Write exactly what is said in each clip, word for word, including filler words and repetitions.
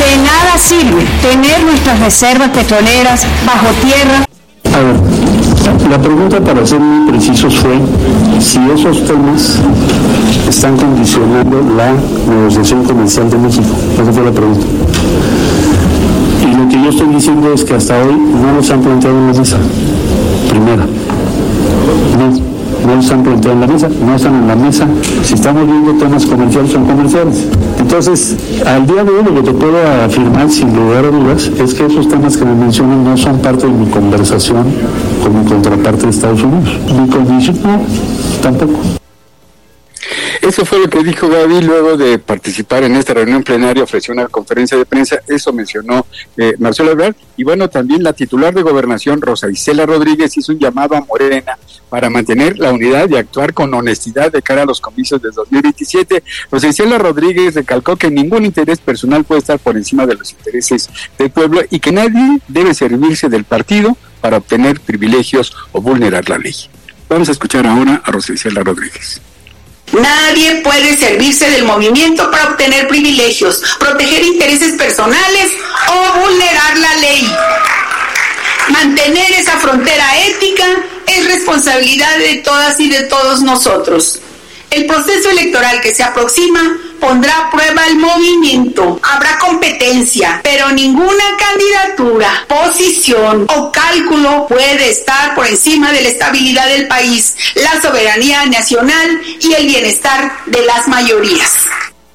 De nada sirve tener nuestras reservas petroleras bajo tierra. A ver, la pregunta, para ser muy precisos, fue si esos temas están condicionando la negociación comercial de México. Esa fue la pregunta. Y lo que yo estoy diciendo es que hasta hoy no nos han planteado en la mesa. Primera. No. No los han planteado en la mesa, no están en la mesa. Si estamos viendo temas comerciales, son comerciales. Entonces, al día de hoy, lo que te puedo afirmar sin lugar a dudas es que esos temas que me mencionan no son parte de mi conversación con mi contraparte de Estados Unidos. Mi condición, no, tampoco. Eso fue lo que dijo Gaby luego de participar en esta reunión plenaria, ofreció una conferencia de prensa, eso mencionó eh, Marcelo Ebrard, y bueno, también la titular de Gobernación, Rosa Isela Rodríguez, hizo un llamado a Morena para mantener la unidad y actuar con honestidad de cara a los comicios de dos mil veintisiete. Rosa Isela Rodríguez recalcó que ningún interés personal puede estar por encima de los intereses del pueblo y que nadie debe servirse del partido para obtener privilegios o vulnerar la ley. Vamos a escuchar ahora a Rosa Isela Rodríguez. Nadie puede servirse del movimiento para obtener privilegios, proteger intereses personales o vulnerar la ley. Mantener esa frontera ética es responsabilidad de todas y de todos nosotros. El proceso electoral que se aproxima pondrá a prueba el movimiento. Habrá competencia, pero ninguna candidatura, posición o cálculo puede estar por encima de la estabilidad del país, la soberanía nacional y el bienestar de las mayorías.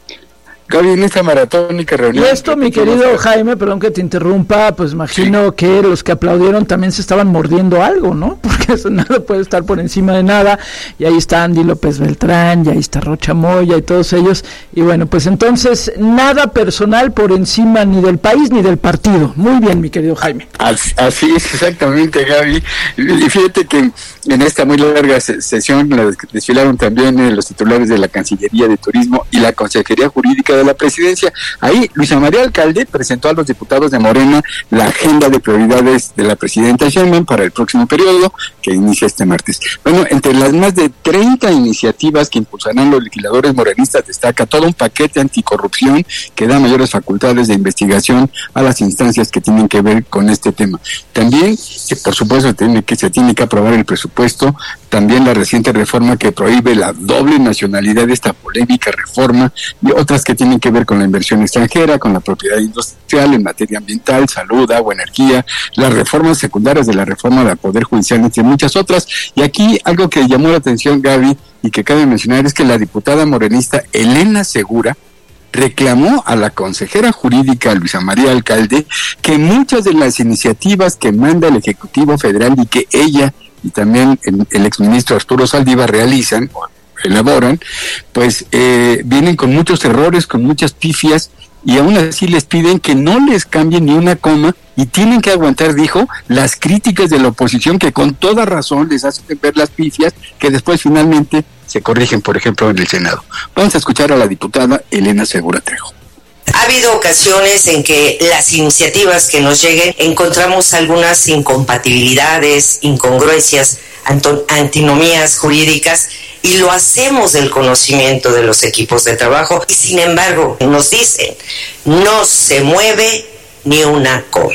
Gaby, en esta maratónica reunión... Y esto, mi querido Jaime, perdón que te interrumpa, pues imagino sí. que los que aplaudieron también se estaban mordiendo algo, ¿no? Porque eso nada puede estar por encima de nada, y ahí está Andy López Beltrán, y ahí está Rocha Moya y todos ellos, y bueno, pues entonces, nada personal por encima ni del país ni del partido. Muy bien, mi querido Jaime. Así, así es, exactamente, Gaby. Y fíjate que en esta muy larga sesión la desfilaron también eh, los titulares de la Cancillería de Turismo y la Consejería Jurídica de la Presidencia. Ahí Luisa María Alcalde presentó a los diputados de Morena la agenda de prioridades de la presidenta Sheinbaum para el próximo periodo que inicia este martes. Bueno, entre las más de treinta iniciativas que impulsarán los legisladores morenistas destaca todo un paquete anticorrupción que da mayores facultades de investigación a las instancias que tienen que ver con este tema. También, que por supuesto tiene que se tiene que aprobar el presupuesto, también la reciente reforma que prohíbe la doble nacionalidad, esta polémica reforma, y otras que tienen que ver con la inversión extranjera, con la propiedad industrial en materia ambiental, salud, agua, energía, las reformas secundarias de la reforma del Poder Judicial, entre muchas otras. Y aquí algo que llamó la atención, Gaby, y que cabe mencionar, es que la diputada morenista Elena Segura reclamó a la consejera jurídica Luisa María Alcalde que muchas de las iniciativas que manda el Ejecutivo Federal y que ella y también el, el exministro Arturo Saldívar realizan o elaboran, pues eh, vienen con muchos errores, con muchas pifias, y aún así les piden que no les cambien ni una coma y tienen que aguantar, dijo, las críticas de la oposición que con toda razón les hacen ver las pifias que después finalmente se corrigen, por ejemplo, en el Senado. Vamos a escuchar a la diputada Elena Segura Trejo. Ha habido ocasiones en que las iniciativas que nos lleguen encontramos algunas incompatibilidades, incongruencias, antinomías jurídicas, y lo hacemos del conocimiento de los equipos de trabajo, y sin embargo nos dicen, no se mueve ni una coma.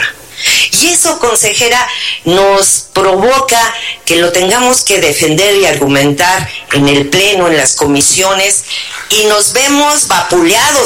Y eso, consejera, nos provoca que lo tengamos que defender y argumentar en el pleno, en las comisiones, y nos vemos vapuleados